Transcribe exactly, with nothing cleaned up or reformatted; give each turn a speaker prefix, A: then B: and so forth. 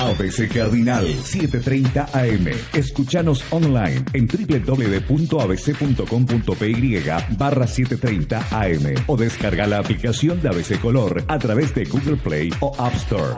A: A B C Cardinal, setecientos treinta A M. Escuchanos online en doble u doble u doble u punto a b c punto com punto p y barra setecientos treinta A M o descarga la aplicación de A B C Color a través de Google Play o App Store.